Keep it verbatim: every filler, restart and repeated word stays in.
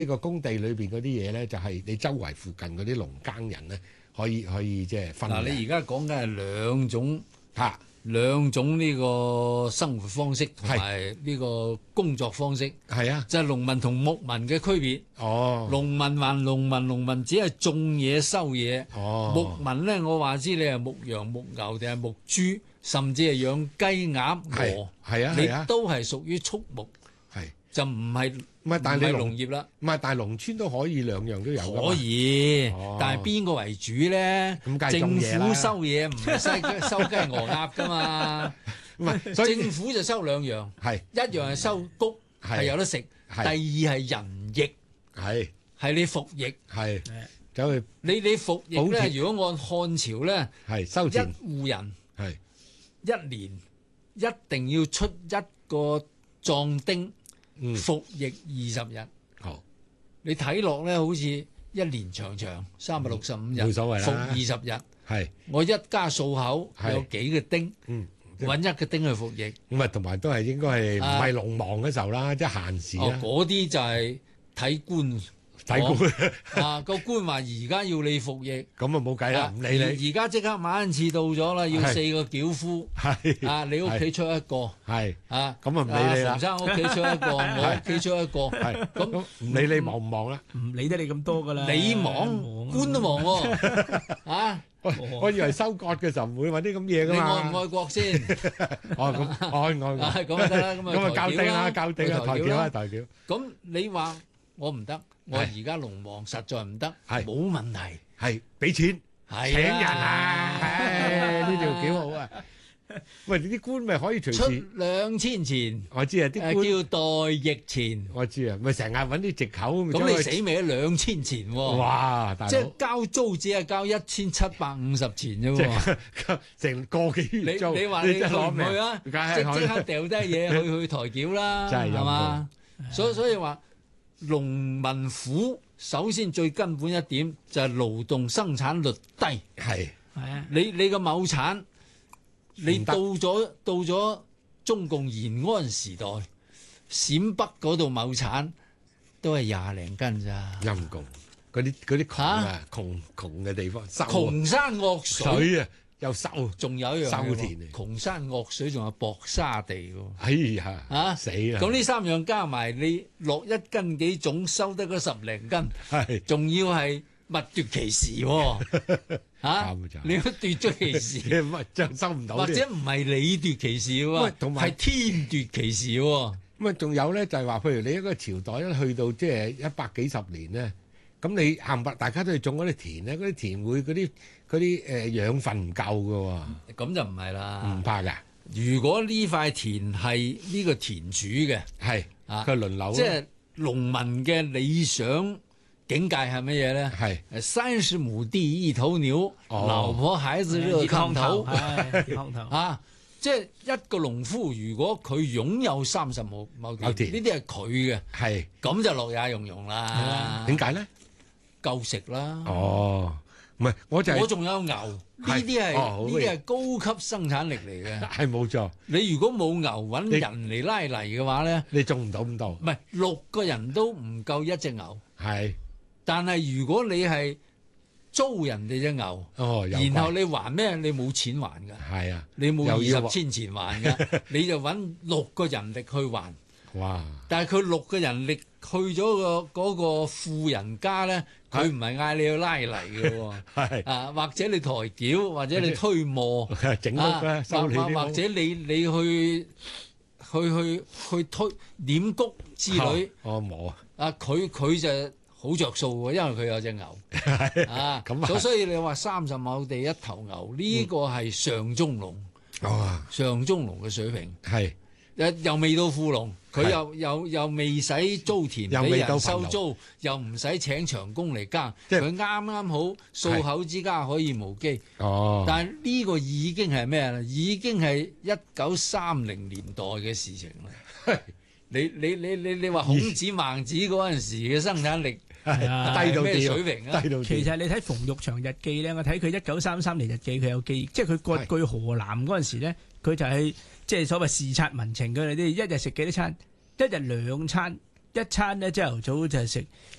呢個工地裏邊嗰啲嘢咧，就係你周圍附近嗰啲農耕人咧，可以可以即係分嘅。 嗱，你而家講緊係兩種嚇兩種呢個生活方式同埋呢個工作方式， 係啊， 就係農民同牧民嘅區別。 哦， 農民還農民，農民只係種嘢收嘢。 哦， 牧民咧，我話知你係牧羊、牧牛定係牧豬，甚至係養雞、鴨、鵝， 係啊，係啊， 你都係屬於畜牧， 係就唔係唔係？但係你農業啦。 唔係，但係農村都可以兩樣都有㗎嘛。 可以， 哦但係邊個為主咧？ 咁梗係種政嘢啦府收嘢唔係收收雞鵝鴨㗎嘛。 唔係，所以政府就收兩樣， 係一樣係收谷， 係係有得食； 係第二係人役， 係係你服役。 係走去你你服役咧， 補貼如果按漢朝咧，一係收錢戶人係一年一定要出一個壯丁嗯服役二十日。 好你睇落咧，好似一年長長三百六十五日， 冇所謂啦服二十日。 係我一家數口係有幾個丁， 嗯揾一個丁去服役。 咁啊，同埋都係應該係唔係農忙嘅時候啦，即係閒時哦， 啦， 嗰啲就係睇官。 睇官啊！個官話而家要你服役， 咁啊冇計啦， 啊唔理你而家即刻晚次到咗啦，要係四個轎夫。 係啊！你屋企出一個係啊， 咁啊唔理你啦馮生屋企出一個，我屋企出一個。 係咁咁唔理你忙唔忙啦？ 唔理得你咁多噶啦。 你忙，官都忙喎。啊！ 我我以為收割嘅時候唔會揾啲咁嘢噶你嘛。 愛唔愛國先？ 哦咁愛愛啊， 愛， 咁就得啦。咁啊， 咁啊校定啦， 啦， 校定啦，台橋啦，台橋。 咁你話我唔得，我係而家農忙實在唔得， 係冇問題。 係俾錢係請人啊！唉，呢條幾好啊！喂，啲官咪可以隨出時， 兩千錢， 我知啊，啲官誒叫代役錢。 我知啊，咪成日揾啲藉口咁咁你走去死未啊？兩千錢喎， 哇，大即係佬， 交租只係交一千七百五十錢啫即喎。 係成個幾月租， 你你話你去真係攞命唔去啊？ 梗係去即即刻掉低嘢去去抬轎啦， 真係陰係嘛？所以所以話農民苦，首先最根本一點就係勞動生產率低。 係係啊， 你你個畝產，你唔得到咗到咗中共延安時代，陝北嗰度畝產都係廿零斤咋。 陰公，嗰啲嗰啲窮啊，窮窮嘅地方，收啊窮山惡水， 水啊，又收， 仲有一樣嘢喎收田嚟窮山惡水，仲有薄沙地喎。 哎呀， 啊死啦！ 咁呢三樣加埋，你落一斤幾種，收得嗰十零斤， 係仲要係物奪其時喎。嚇啱就係你都奪咗其時， 乜真收唔到或啲者唔係你奪其時喂喎， 同埋係天奪其時喎。 咁啊，仲有咧就係話，譬如你一個朝代一去到即係一百幾十年咧，咁你冚唪唥大家都係種嗰啲田咧，嗰啲田會嗰啲嗰啲誒養分唔夠嘅咁就唔係喎， 啦唔。怕㗎， 如果呢塊田係呢個田主嘅， 係啊佢輪流咯， 即係農民嘅理想境界係乜嘢咧？ 係誒三十畝地一頭牛， 哦老婆孩子熱炕頭係熱炕頭。 啊！即係一個農夫，如果佢擁有三十畝畝畝田地，呢啲係佢嘅， 係咁就樂也融融啦。 點解咧？ 夠食啦。 哦，唔係，我就係我仲有牛，呢係啲係哦好呢啲係高級生產力嚟嘅。 係冇錯， 你如果冇牛揾你人嚟拉泥嘅話咧， 你種唔到咁多， 唔係六個人都唔夠一隻牛。 係但係如果你係租人哋隻牛， 哦，又然後貴你還咩？你冇錢還㗎， 係啊， 你冇二又要十千錢還㗎，你就揾六個人力去還。 哇， 但係佢六個人力去咗個嗰個富人家咧，佢唔係嗌你去拉泥嘅喎， 係啊或者你抬轎，或者你推磨， 整屋啦， 啊修理啲屋或或者你你去去去去推點谷之類， 哦冇啊， 啊佢佢就好着數喎，因為佢有隻牛啊， 咁啊所所以你話三十畝地一頭牛呢個係上中農， 哦上中農嘅水平。 係又又未到富農，佢係又又又未使租田俾又未到人貧農收租，又唔使請長工嚟耕， 即係佢啱啱好數口之家可以無機。 哦， 但係呢個已經係咩咧？已經係一九三零年代嘅事情啦。你你你你你話孔子孟子嗰陣時嘅生產力係啊低到咩啲水平啊低到啲其實你睇馮玉祥日記咧，我睇佢一九三三年日記，佢有記，即係佢割據河南嗰陣時咧，佢就係即係所謂視察民情，佢哋啲一日食幾多餐，一日兩餐一餐咧朝頭早就係食